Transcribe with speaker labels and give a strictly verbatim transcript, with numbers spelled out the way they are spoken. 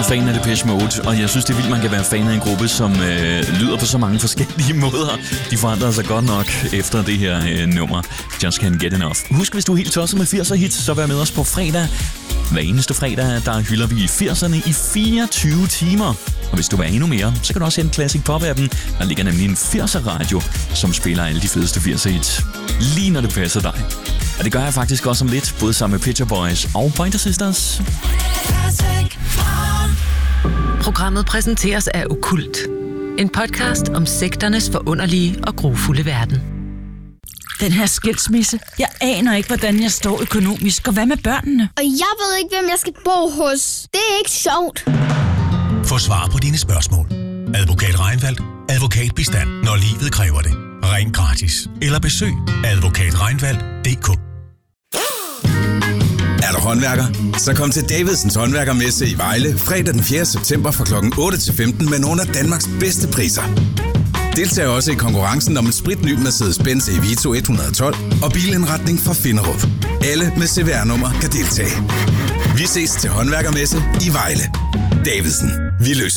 Speaker 1: fan af Depeche Mode, og jeg synes, det er vildt, man kan være fan af en gruppe, som øh, lyder på så mange forskellige måder. De forandrer sig godt nok efter det her øh, nummer, Just Can't Get Enough. Husk, hvis du er helt tosset med firser hits, så vær med os på fredag. Hver eneste fredag, der hylder vi firserne i fireogtyve timer. Og hvis du vil endnu mere, så kan du også hente Classic Pop-appen. Der ligger nemlig en firser-radio, som spiller alle de fedeste firser hits. Lige når det passer dig. Og det gør jeg faktisk også om lidt, både sammen med Pitcher Boys og Pointer Sisters.
Speaker 2: Programmet præsenteres af Okkult. En podcast om sekternes forunderlige og grufulde verden.
Speaker 3: Den her skilsmisse. Jeg aner ikke, hvordan jeg står økonomisk. Og hvad med børnene?
Speaker 4: Og jeg ved ikke, hvem jeg skal bo hos. Det er ikke sjovt.
Speaker 5: Få svar på dine spørgsmål. Advokat Reinfeldt. Advokatbistand, når livet kræver det. Ring gratis. Eller besøg advokat reinfeldt punktum d k.
Speaker 6: Er du håndværker? Så kom til Davidsens Håndværkermesse i Vejle fredag den fjerde september fra klokken otte til femten med nogle af Danmarks bedste priser. Deltag også i konkurrencen om en spritny Mercedes-Benz E Vito et hundrede og tolv og bilindretning fra Finderup. Alle med C V R-nummer kan deltage. Vi ses til Håndværkermesse i Vejle. Davidsen. Vi løser.